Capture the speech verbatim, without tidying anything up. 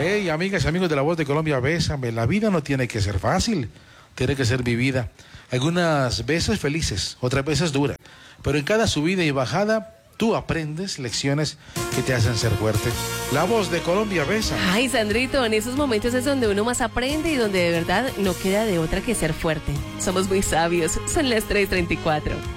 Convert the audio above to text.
Hey, amigas y amigos de La Voz de Colombia, bésame. La vida no tiene que ser fácil, tiene que ser vivida. Algunas veces felices, otras veces duras. Pero en cada subida y bajada, tú aprendes lecciones que te hacen ser fuerte. La Voz de Colombia, bésame. Ay, Sandrito, en esos momentos es donde uno más aprende y donde de verdad no queda de otra que ser fuerte. Somos muy sabios. Son las tres treinta y cuatro.